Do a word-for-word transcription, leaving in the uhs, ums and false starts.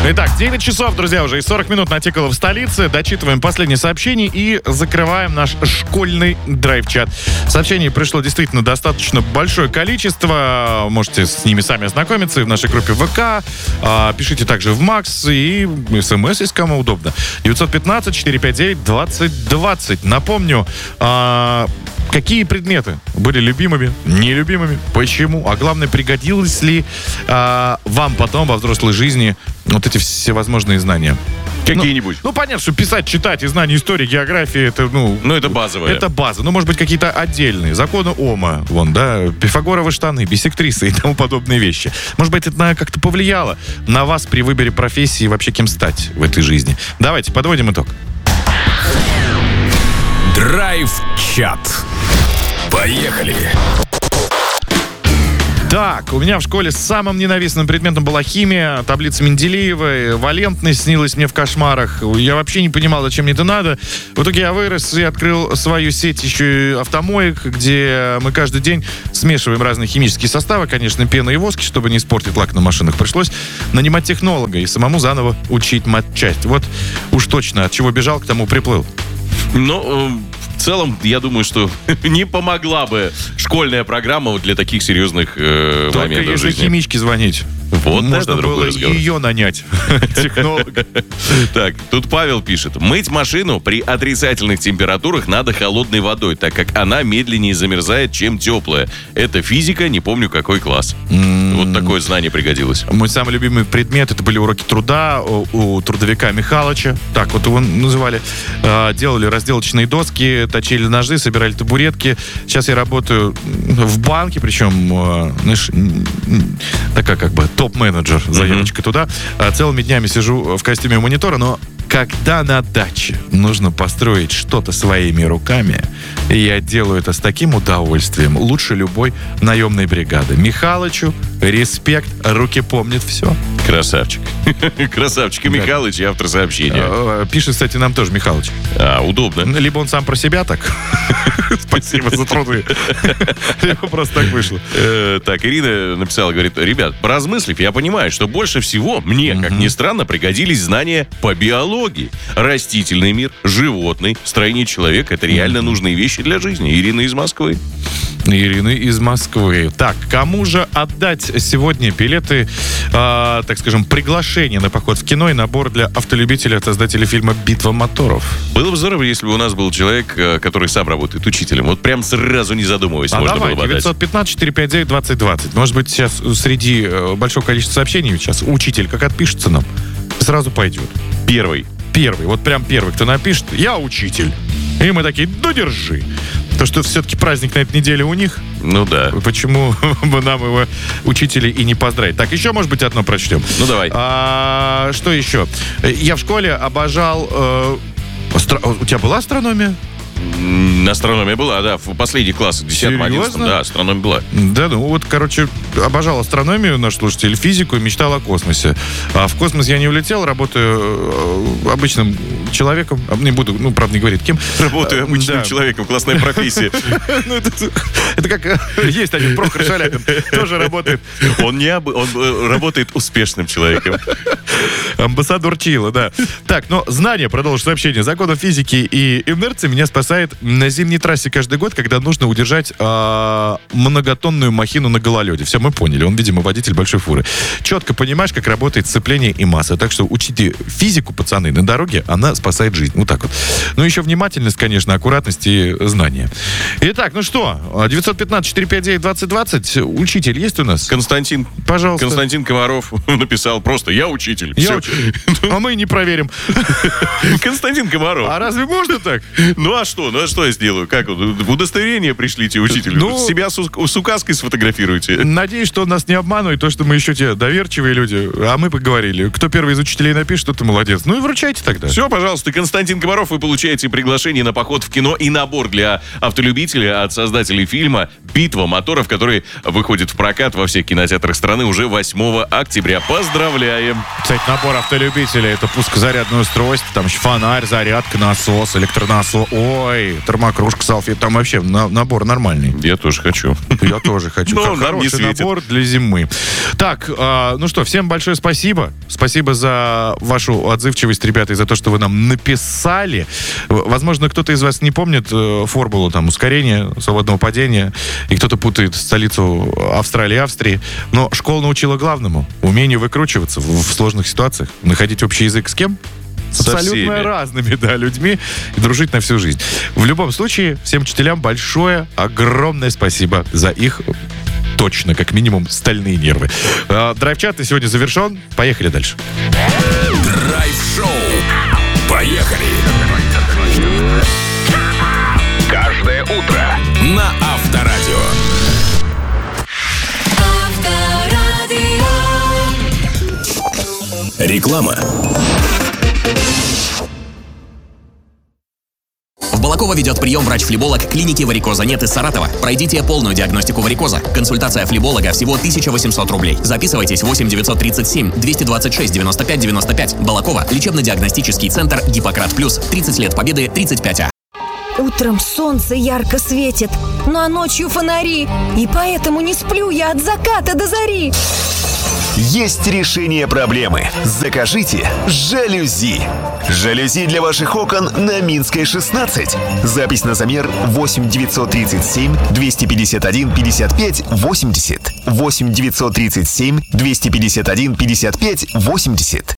Итак, девять часов, друзья, уже и сорок минут натикало в столице. Дочитываем последнее сообщение и закрываем наш школьный драйв-чат. Сообщений пришло действительно достаточно большое количество. Можете с ними сами ознакомиться и в нашей группе ВК. Пишите также в Макс и СМС, если кому удобно. девятьсот пятнадцать четыреста пятьдесят девять двадцать двадцать. Напомню, какие предметы были любимыми, нелюбимыми, почему, а главное, пригодилось ли а, вам потом во взрослой жизни вот эти всевозможные знания? Какие-нибудь? Ну, ну, понятно, что писать, читать и знание истории, географии, это, ну... Ну, это базовое. Это база. Ну, может быть, какие-то отдельные. Законы Ома, вон, да, пифагоровы штаны, биссектрисы и тому подобные вещи. Может быть, это как-то повлияло на вас при выборе профессии и вообще кем стать в этой жизни. Давайте подводим итог. Драйв-чат. Поехали! Так, у меня в школе самым ненавистным предметом была химия, таблица Менделеева, валентность снилась мне в кошмарах. Я вообще не понимал, зачем мне это надо. В итоге я вырос и открыл свою сеть еще и автомоек, где мы каждый день смешиваем разные химические составы, конечно, пена и воски, чтобы не испортить лак на машинах. Пришлось нанимать технолога и самому заново учить матчасть. Вот уж точно, от чего бежал, к тому приплыл. Ну, в целом, я думаю, что не помогла бы школьная программа для таких серьезных э, Только моментов если жизни. химичке звонить. Вот можно это другой было разговор. ее нанять, технолога. Так, тут Павел пишет. Мыть машину при отрицательных температурах надо холодной водой, так как она медленнее замерзает, чем теплая. Это физика, не помню какой класс. Вот такое знание пригодилось. Мой самый любимый предмет, это были уроки труда у, у трудовика Михалыча. Так вот его называли. Э, делали разделочные доски, точили ножи, собирали табуретки. Сейчас я работаю в банке, причем, э, знаешь, такая как бы топ-менеджер, заявочка mm-hmm. туда. А целыми днями сижу в костюме монитора, но когда на даче нужно построить что-то своими руками, я делаю это с таким удовольствием. Лучше любой наемной бригады. Михалычу респект, руки помнят все. Красавчик. Красавчик и Михалыч, и автор сообщения. Пишет, кстати, нам тоже Михалыч. А, удобно. Либо он сам про себя так. Спасибо за труды. Либо просто так вышло. Так, Ирина написала, говорит, ребят, поразмыслив, я понимаю, что больше всего мне, как ни странно, пригодились знания по биологии. Растительный мир, животный, строение человека — это реально нужные вещи для жизни. Ирина из Москвы. Ирины из Москвы. Так, кому же отдать сегодня билеты, э, так скажем, приглашение на поход в кино и набор для автолюбителя от создателей фильма «Битва моторов»? Было бы здорово, если бы у нас был человек, который сам работает учителем. Вот прям сразу не задумываясь, а можно давай, было бы отдать. девятьсот пятнадцать четыреста пятьдесят девять двадцать двадцать. Может быть, сейчас среди большого количества сообщений сейчас учитель, как отпишется нам, сразу пойдет. Первый. Первый, вот прям первый, кто напишет, я учитель. И мы такие, да держи. То, что все-таки праздник на этой неделе у них. Ну да. Почему бы нам его учителей и не поздравить? Так, еще, может быть, одно прочтем. Ну давай. А, что еще? Я в школе обожал... Э, астро... У тебя была астрономия? Астрономия была, да, в последних классах, десятом, одиннадцатом, да, астрономия была. Да, ну вот, короче, обожал астрономию, наш слушатель, физику и мечтал о космосе. А в космос я не улетел, работаю обычным человеком, не буду, ну, правда, не говорить кем. Работаю обычным человеком, классная профессия. Это как есть один Прохор Шаляпин, тоже работает. Он не он работает успешным человеком. Амбассадор Чила, да. Так, но знание, продолжу сообщение, законов физики и инерции меня спасает на зимней трассе каждый год, когда нужно удержать э, многотонную махину на гололеде. Все, мы поняли. Он, видимо, водитель большой фуры. Четко понимаешь, как работает сцепление и масса. Так что учите физику, пацаны, на дороге, она спасает жизнь. Вот так вот. Ну, еще внимательность, конечно, аккуратность и знания. Итак, ну что, девятьсот пятнадцать четыреста пятьдесят девять двадцать двадцать. Учитель есть у нас? Константин. Пожалуйста. Константин Комаров написал просто «Я учитель». Я учитель. А мы не проверим. Константин Комаров. А разве можно так? Ну а что? Ну а что я сделаю? Как? В удостоверение пришлите учителю? Ну, себя с, с указкой сфотографируйте. Надеюсь, что он нас не обманывает, то, что мы еще те доверчивые люди. А мы поговорили. Кто первый из учителей напишет, тот и молодец. Ну и вручайте тогда. Все, пожалуйста, Константин Комаров, вы получаете приглашение на поход в кино и набор для автолюбителя от создателей фильма «Битва моторов», который выходит в прокат во всех кинотеатрах страны уже восьмого октября. Поздравляем! кстати, набор автолюбителей. Это пускозарядное устройство, там еще фонарь, зарядка, насос, электронасос. Ой, термокружка, салфет. Там вообще на- набор нормальный. Я тоже хочу. Я тоже хочу. Но нам не Хороший светит. набор для зимы. Так, э, ну что, всем большое спасибо. Спасибо за вашу отзывчивость, ребята, и за то, что вы нам написали. Возможно, кто-то из вас не помнит э, формулу там ускорения, свободного падения, и кто-то путает столицу Австралии и Австрии. Но школа научила главному — умению выкручиваться в, в сложных ситуациях, находить общий язык с кем? С Со абсолютно всеми. разными, да, людьми и дружить на всю жизнь. В любом случае, всем учителям большое, огромное спасибо за их точно, как минимум, стальные нервы. Э, Драйв-чат сегодня завершен. Поехали дальше. Драйв-шоу. Поехали. Каждое утро На Авторадио. Реклама. В Балаково ведет прием врач-флеболог клиники «Варикоза нет» из Саратова. Пройдите полную диагностику варикоза. Консультация флеболога всего тысяча восемьсот рублей. Записывайтесь восемь девятьсот тридцать семь двести двадцать шесть девяносто пять девяносто пять. Балаково. Лечебно-диагностический центр «Гиппократ Плюс». тридцать лет победы, тридцать пять А. Утром солнце ярко светит, ну а ночью фонари. И поэтому не сплю я от заката до зари. есть решение проблемы. Закажите жалюзи. Жалюзи для ваших окон на Минской шестнадцать. Запись на замер восемь девятьсот тридцать семь двести пятьдесят один пятьдесят пять восемьдесят. восемь девятьсот тридцать семь двести пятьдесят один пятьдесят пять восемьдесят.